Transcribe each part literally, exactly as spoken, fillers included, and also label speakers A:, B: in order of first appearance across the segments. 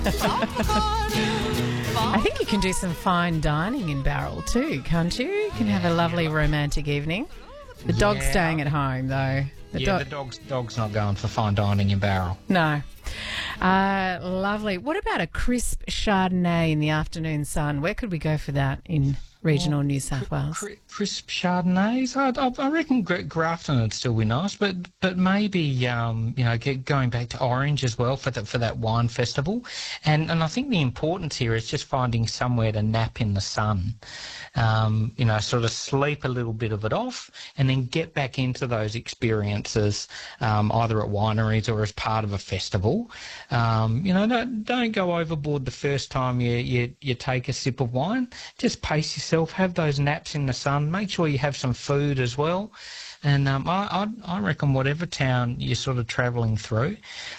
A: I think you can do some fine dining in Barrel too, can't you? You can have a lovely romantic evening. The dog's
B: Yeah.
A: staying at home though. The
B: yeah,
A: dog-
B: the dog's dog's not going for fine dining in Barrel.
A: No. Uh, lovely. What about a crisp Chardonnay in the afternoon sun? Where could we go for that in regional New South Wales?
B: Cri- Crisp Chardonnays, I, I, I reckon Gra- Grafton would still be nice, but but maybe um, you know get, going back to Orange as well for that for that wine festival, and and I think the importance here is just finding somewhere to nap in the sun, um, you know, sort of sleep a little bit of it off, and then get back into those experiences um, either at wineries or as part of a festival. Um, you know, don't, don't go overboard the first time you, you you take a sip of wine. Just pace yourself, have those naps in the sun. Make sure you have some food as well. And um, I, I, I reckon whatever town you're sort of travelling through,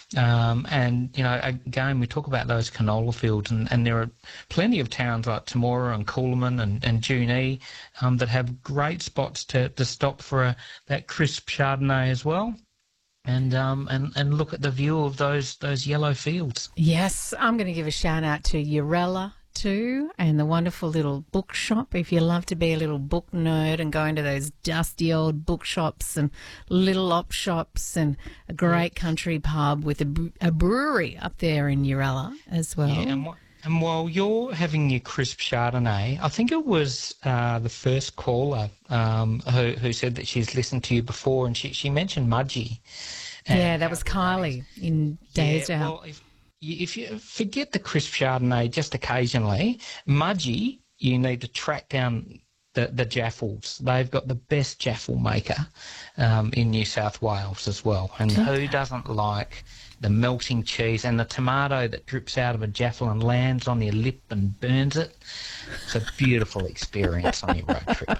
B: um, and, you know, again, we talk about those canola fields, and, and there are plenty of towns like Temora and Coolaman and, and Junee um, that have great spots to, to stop for a, that crisp Chardonnay as well. And um and, and look at the view of those those yellow fields.
A: Yes, I'm going to give a shout out to Urella too, and the wonderful little bookshop. If you love to be a little book nerd and go into those dusty old bookshops and little op shops, and a great country pub with a, bre- a brewery up there in Urella as well.
B: Yeah, and, wh- and while you're having your crisp Chardonnay, I think it was uh, the first caller um, who, who said that she's listened to you before, and she, she mentioned Mudgee.
A: Yeah, that was Kylie in Days
B: yeah,
A: Out.
B: well, if, if you forget the crisp Chardonnay just occasionally, Mudgee, you need to track down the, the Jaffles. They've got the best Jaffle maker um, in New South Wales as well. And who doesn't like the melting cheese and the tomato that drips out of a Jaffle and lands on your lip and burns it? It's a beautiful experience on your road trip.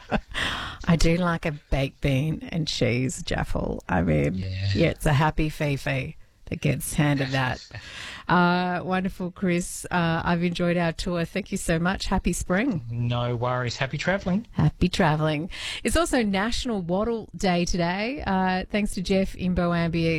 A: I do like a baked bean and cheese Jaffle. I mean,
B: Yeah.
A: yeah, it's a happy Fifi that gets handed that. Uh, wonderful, Chris. Uh, I've enjoyed our tour. Thank you so much. Happy spring.
B: No worries. Happy travelling.
A: Happy travelling. It's also National Wattle Day today. Uh, thanks to Jeff in Boambie